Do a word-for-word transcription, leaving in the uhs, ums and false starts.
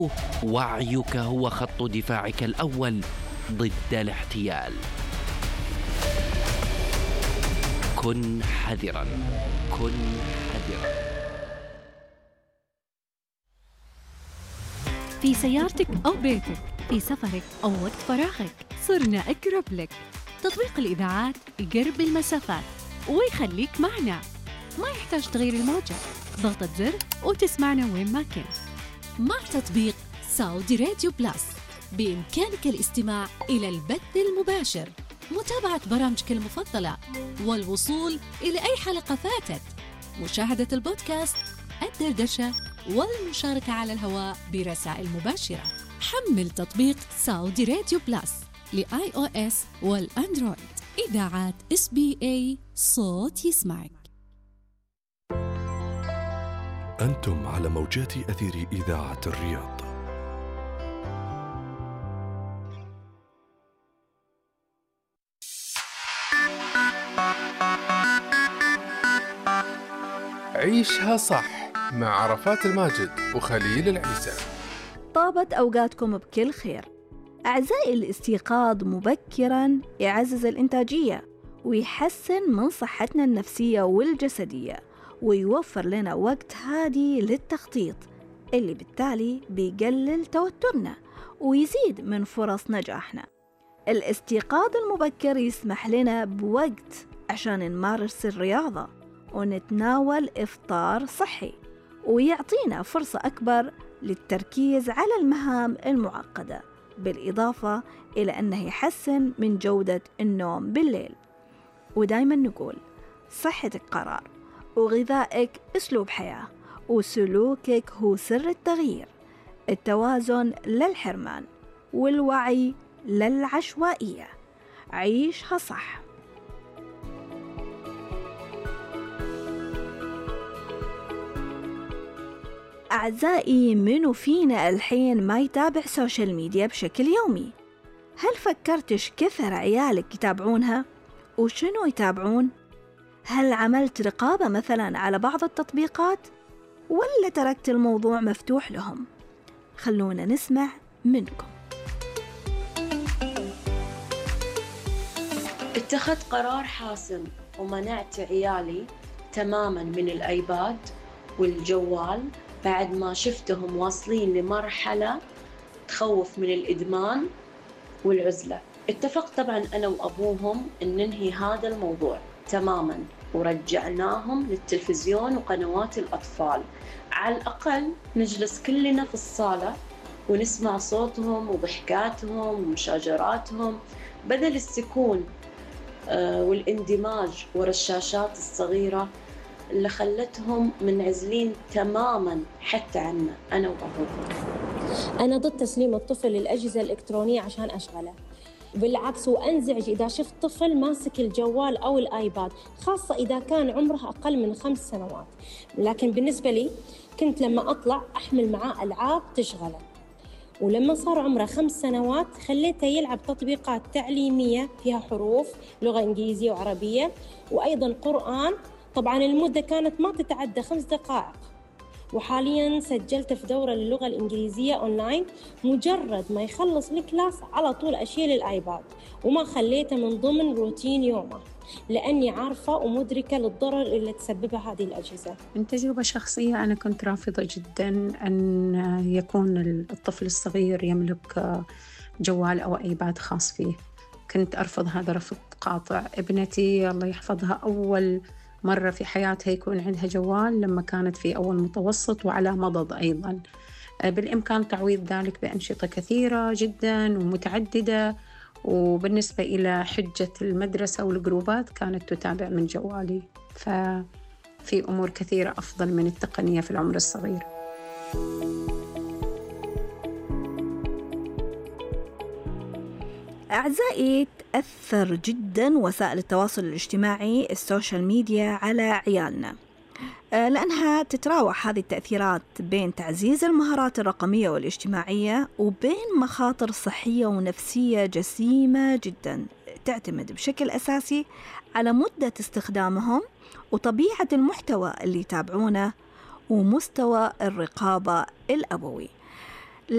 وعيك هو خط دفاعك الأول ضد الاحتيال. كن حذراً، كن حذراً. في سيارتك أو بيتك، في سفرك أو وقت فراغك، صرنا أقرب لك. تطبيق الإذاعات يقرب المسافات ويخليك معنا، ما يحتاج تغير الموجة، ضغطة زر وتسمعنا وين ما كنت. مع تطبيق سعودي راديو بلس بإمكانك الاستماع إلى البث المباشر، متابعة برامجك المفضلة، والوصول إلى أي حلقة فاتت، مشاهدة البودكاست، الدردشة، والمشاركة على الهواء برسائل مباشرة. حمل تطبيق سعودي راديو بلس لآي أو إس والأندرويد. إذاعات إس بي إي، صوت يسمعك. أنتم على موجات أثير إذاعة الرياض. عيشها صح مع عرفات الماجد وخليل العيسى. طابت أوقاتكم بكل خير. أعزائي، الاستيقاظ مبكراً يعزز الإنتاجية ويحسن من صحتنا النفسية والجسدية، ويوفر لنا وقت هادي للتخطيط اللي بالتالي بيقلل توترنا ويزيد من فرص نجاحنا. الاستيقاظ المبكر يسمح لنا بوقت عشان نمارس الرياضة ونتناول إفطار صحي، ويعطينا فرصة أكبر للتركيز على المهام المعقدة، بالإضافة إلى أنه يحسن من جودة النوم بالليل. ودايما نقول صحتك قرار، وغذائك أسلوب حياة، وسلوكك هو سر التغيير. التوازن للحرمان، والوعي للعشوائية. عيشها صح. أعزائي، منو فينا الحين ما يتابع سوشيال ميديا بشكل يومي؟ هل فكرتش كثر عيالك يتابعونها؟ وشنو يتابعون؟ هل عملت رقابة مثلا على بعض التطبيقات؟ ولا تركت الموضوع مفتوح لهم؟ خلونا نسمع منكم. اتخذت قرار حاسم ومنعت عيالي تماما من الآيباد والجوال بعد ما شفتهم واصلين لمرحلة تخوف من الإدمان والعزلة. اتفقت طبعا أنا وأبوهم أن ننهي هذا الموضوع تماما، ورجعناهم للتلفزيون وقنوات الأطفال. على الأقل نجلس كلنا في الصالة ونسمع صوتهم وضحكاتهم ومشاجراتهم، بدل السكون والاندماج ورا الشاشات الصغيرة اللي خلتهم منعزلين تماماً حتى عنا أنا وأبوهم. أنا ضد تسليم الطفل للأجهزة الإلكترونية عشان أشغله، بالعكس وأنزعج إذا شفت طفل ماسك الجوال أو الآيباد، خاصة إذا كان عمره أقل من خمس سنوات. لكن بالنسبة لي كنت لما أطلع أحمل معاه ألعاب تشغله، ولما صار عمره خمس سنوات خليته يلعب تطبيقات تعليمية فيها حروف، لغة إنجليزية وعربية، وأيضاً قرآن. طبعاً المدة كانت ما تتعدى خمس دقائق. وحالياً سجلت في دورة للغة الإنجليزية أونلاين، مجرد ما يخلص الكلاس على طول أشيل الآيباد، وما خليته من ضمن روتين يومه، لأني عارفة ومدركة للضرر اللي تسببها هذه الأجهزة. من تجربة شخصية أنا كنت رافضة جداً أن يكون الطفل الصغير يملك جوال أو آيباد خاص فيه. كنت أرفض هذا رفض قاطع. ابنتي الله يحفظها أول مرة في حياتها يكون عندها جوال لما كانت في أول متوسط وعلى مضض أيضاً. بالإمكان تعويض ذلك بأنشطة كثيرة جداً ومتعددة، وبالنسبة إلى حجة المدرسة والجروبات كانت تتابع من جوالي. ففي أمور كثيرة أفضل من التقنية في العمر الصغير. أعزائي، تأثر جدا وسائل التواصل الاجتماعي السوشيال ميديا على عيالنا، لأنها تتراوح هذه التأثيرات بين تعزيز المهارات الرقمية والاجتماعية وبين مخاطر صحية ونفسية جسيمة جدا، تعتمد بشكل أساسي على مدة استخدامهم وطبيعة المحتوى اللي يتابعونه ومستوى الرقابة الأبوي.